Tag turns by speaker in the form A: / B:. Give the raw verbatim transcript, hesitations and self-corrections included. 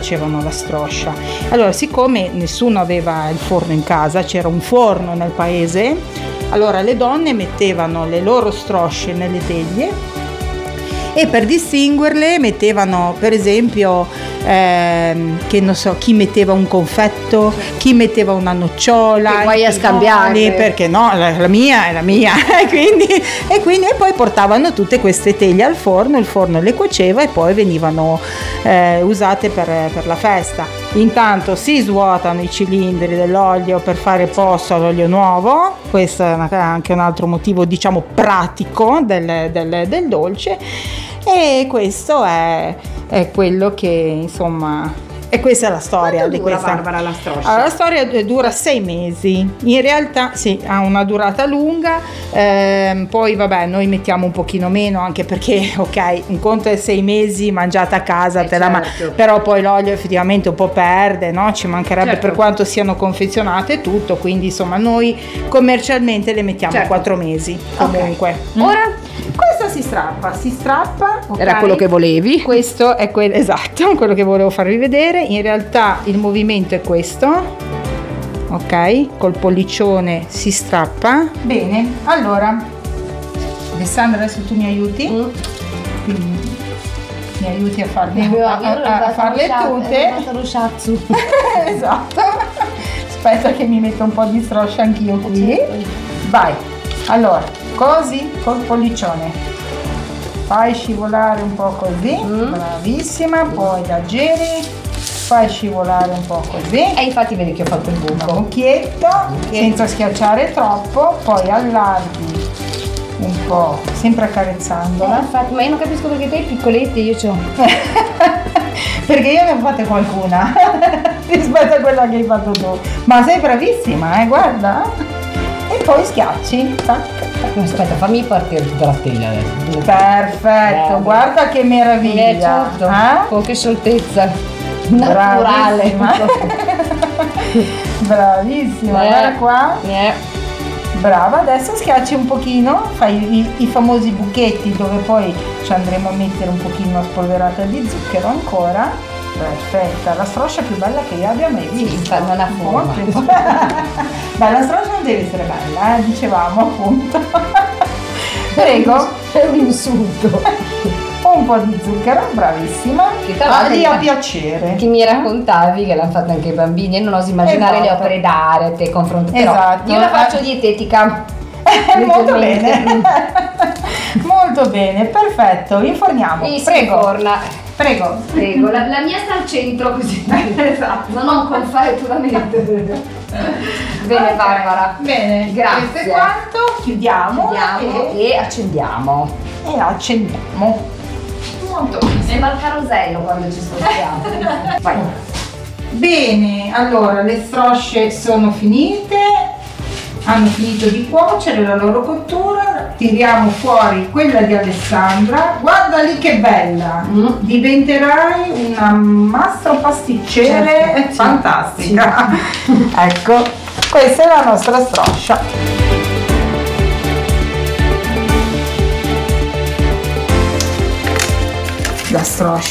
A: facevano la stroscia. Allora, siccome nessuno aveva il forno in casa, c'era un forno nel paese, allora le donne mettevano le loro strosce nelle teglie e per distinguerle mettevano, per esempio, ehm, che non so, chi metteva un confetto, chi metteva una nocciola,
B: e poi a scambiare,
A: perché no, la, la mia è la mia e quindi, e quindi e poi portavano tutte queste teglie al forno, il forno le cuoceva e poi venivano eh, usate per, per la festa. Intanto si svuotano i cilindri dell'olio per fare posto all'olio nuovo, questo è una, anche un altro motivo, diciamo, pratico del, del, del dolce, e questo è, è quello che, insomma, e questa è la storia.
B: Quanto
A: di
B: dura,
A: questa
B: Barbara, la stroscia?
A: Allora, la storia dura sei mesi, in realtà sì, ha una durata lunga, ehm, poi vabbè, noi mettiamo un pochino meno, anche perché ok, un conto è sei mesi mangiata a casa,
B: eh
A: te la
B: certo.
A: ma- però poi l'olio effettivamente un po' perde, no? Ci mancherebbe,
B: certo.
A: per quanto siano confezionate e tutto, quindi insomma noi commercialmente le mettiamo
B: certo.
A: quattro mesi comunque.
B: Okay.
A: Ora questa si strappa, si strappa, okay.
B: Era quello che volevi?
A: Questo è quello, esatto, quello che volevo farvi vedere. In realtà il movimento è questo, ok? Col pollicione si strappa. Bene, allora Alessandra, adesso tu mi aiuti, mm. quindi mi aiuti a farle, a, a, a farle tutte. Esatto. Aspetta che mi metto un po' di stroscia anch'io qui. Vai. Allora, così col pollicione fai scivolare un po' così, mm. bravissima, poi la giri, fai scivolare un po' così,
B: e infatti vedi che ho fatto il buco,
A: un cucchietto, okay. senza schiacciare troppo, poi allarghi un po', sempre accarezzandola.
B: Eh, infatti, ma io non capisco perché te piccolette io c'ho.
A: Perché io ne ho fatte qualcuna rispetto a quella che hai fatto tu, ma sei bravissima, eh, guarda. E poi schiacci, tac.
B: Aspetta, fammi partire tutta la tela adesso.
A: Perfetto, eh, guarda che meraviglia,
B: eh, certo.
A: eh?
B: Con che scioltezza naturale.
A: Bravissima,
B: eh.
A: guarda qua.
B: Eh.
A: Brava, adesso schiacci un pochino, fai i, i famosi buchetti dove poi ci andremo a mettere un pochino spolverata di zucchero ancora. Perfetta, la stroscia più bella che io abbia mai visto.
B: Sì, non ha forma.
A: Beh, la stroscia non deve essere bella, eh? Dicevamo appunto. Prego.
B: È un insulto.
A: Un po' di zucchero, bravissima.
B: Che tra
A: lì a piacere.
B: Che mi raccontavi che l'hanno fatto anche i bambini e non oso immaginare esatto. le opere d'arte confronto.
A: Esatto.
B: Però io la faccio dietetica.
A: Molto bene. Molto bene, perfetto. Inforniamo.
B: E
A: prego.
B: Si forna.
A: Prego.
B: Prego. La, la mia sta al centro così.
A: Esatto.
B: Non con fare puramente. Bene, okay. Barbara.
A: Bene.
B: Grazie.
A: Questo è quanto. Chiudiamo.
B: Chiudiamo e, e accendiamo.
A: E accendiamo. Molto bene.
B: Sembra il carosello quando ci spostiamo. Vai.
A: Bene, allora le strosce sono finite, hanno finito di cuocere la loro cottura, tiriamo fuori quella di Alessandra, guarda lì che bella, mm. diventerai una mastro pasticcere, certo, fantastica. Sì. Ecco, questa è la nostra stroscia. La stroscia